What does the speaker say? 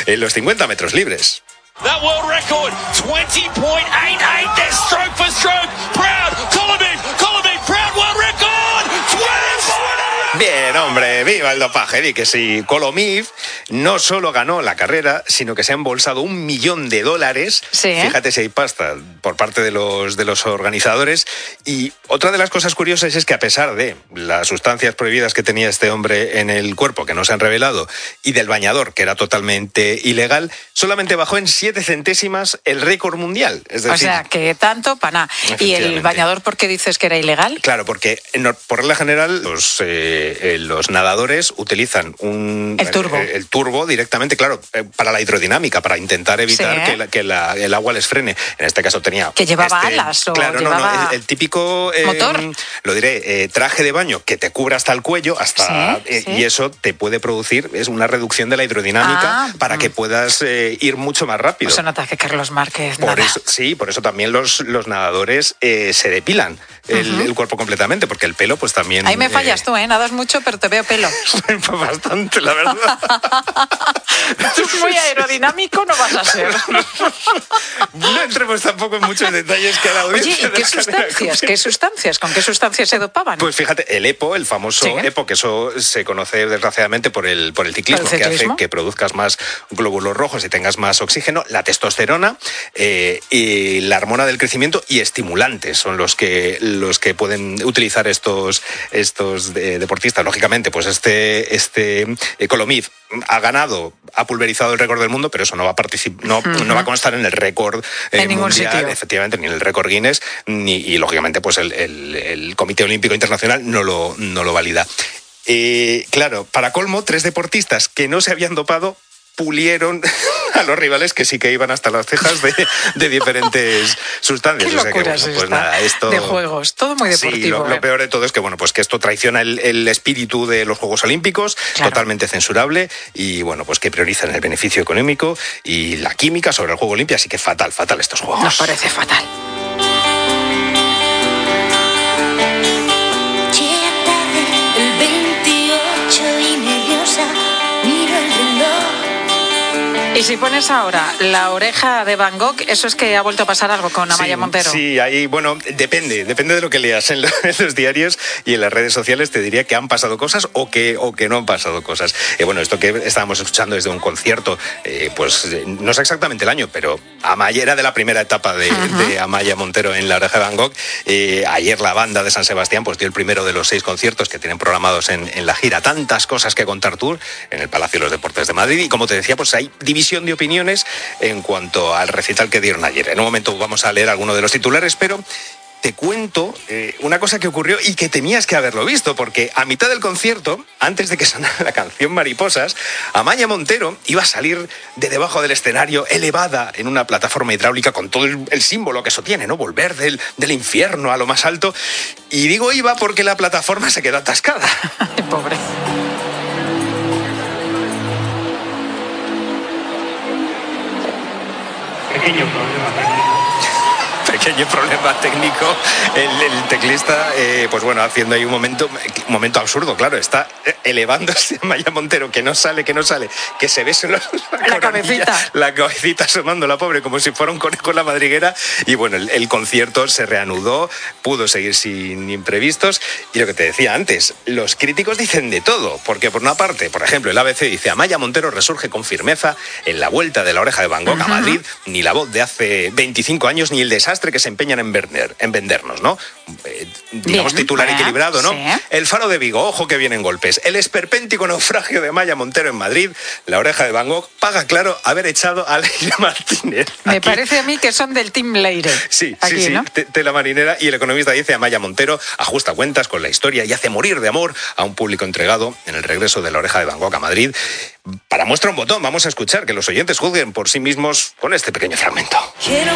en los 50 metros libres. That world record, 20.88, they're stroke for stroke. Proud, Colombian, proud world record, 20. Bien, hombre, viva el dopaje, di que sí. Kolomiv no solo ganó la carrera, sino que se ha embolsado $1 millón. Sí, ¿eh? Fíjate si hay pasta por parte de los organizadores. Y otra de las cosas curiosas es que a pesar de las sustancias prohibidas que tenía este hombre en el cuerpo, que no se han revelado, y del bañador, que era totalmente ilegal, solamente bajó en 7 centésimas el récord mundial. Es decir, o sea, que tanto para nada. ¿Y el bañador por qué dices que era ilegal? Claro, porque por regla general los nadadores utilizan el turbo directamente, claro, para la hidrodinámica, para intentar evitar que el agua les frene. En este caso tenía... ¿Que llevaba alas o claro, llevaba el típico... motor? Lo diré, traje de baño que te cubre hasta el cuello, y eso te puede producir, es una reducción de la hidrodinámica para que puedas ir mucho más rápido. Pues se nota que Carlos Márquez por eso también los nadadores se depilan el cuerpo completamente, porque el pelo pues también... Ahí me fallas tú, nadas mucho, pero te veo pelo. Bastante, la verdad. Tú muy aerodinámico no vas a ser. No entremos tampoco en muchos detalles que a la audiencia... Oye, ¿y qué sustancias? ¿Con qué sustancias se dopaban? Pues fíjate, el EPO, el famoso EPO, que eso se conoce desgraciadamente por el ciclismo, que hace que produzcas más glóbulos rojos y tengas más oxígeno, la testosterona y la hormona del crecimiento y estimulantes son los que pueden utilizar estos deportistas. Lógicamente, pues este Kolomiv ha pulverizado el récord del mundo, pero eso no va a constar en el récord en ningún mundial, sitio. efectivamente, ni en el récord Guinness, y lógicamente pues el Comité Olímpico Internacional no lo valida. Claro, para colmo, 3 deportistas que no se habían dopado pulieron a los rivales que sí que iban hasta las cejas de diferentes sustancias. Qué locura es esta, esto de juegos, todo muy deportivo. Sí, lo peor de todo es que que esto traiciona el espíritu de los Juegos Olímpicos, claro. Totalmente censurable, y pues que priorizan el beneficio económico y la química sobre el Juego Olímpico, así que fatal estos juegos. Nos parece fatal. Y si pones ahora La oreja de Van Gogh, eso es que ha vuelto a pasar algo con Amaya Montero. Sí, ahí, depende de lo que leas en los diarios y en las redes sociales. Te diría que han pasado cosas o que no han pasado cosas. Esto que estábamos escuchando es de un concierto, no sé exactamente el año, pero Amaya era de la primera etapa de Amaya Montero en La oreja de Van Gogh. Ayer la banda de San Sebastián dio el primero de los 6 conciertos que tienen programados en la gira. Tantas cosas que contar tour en el Palacio de los Deportes de Madrid, y como te decía, hay división de opiniones en cuanto al recital que dieron ayer. En un momento vamos a leer alguno de los titulares, pero te cuento una cosa que ocurrió y que tenías que haberlo visto, porque a mitad del concierto, antes de que sonara la canción Mariposas, Amaya Montero iba a salir de debajo del escenario, elevada en una plataforma hidráulica con todo el símbolo que eso tiene, ¿no? Volver del infierno a lo más alto. Y digo iba porque la plataforma se quedó atascada. Pobre. Pequeño problema técnico. El teclista, haciendo ahí un momento absurdo, claro, está elevándose a Amaya Montero, que no sale, que se ve solo la cabecita asomando, la pobre, como si fuera un conejo en la madriguera. Y el concierto se reanudó, pudo seguir sin imprevistos. Y lo que te decía antes, los críticos dicen de todo, porque por una parte, por ejemplo, el ABC dice: Amaya Montero resurge con firmeza en la vuelta de La oreja de Van Gogh a Madrid, ni la voz de hace 25 años, ni el desastre que se empeñan en vendernos, ¿no? Titular equilibrado, ¿no? Sí. El faro de Vigo, ojo que vienen golpes. El esperpéntico naufragio de Amaya Montero en Madrid. La oreja de Van Gogh paga, claro, haber echado a Leire Martínez. Me parece a mí que son del Team Leire. Sí, ¿no? Tela marinera. Y el economista dice: Amaya Montero ajusta cuentas con la historia y hace morir de amor a un público entregado en el regreso de La oreja de Van Gogh a Madrid. Para muestra un botón, vamos a escuchar que los oyentes juzguen por sí mismos con este pequeño fragmento.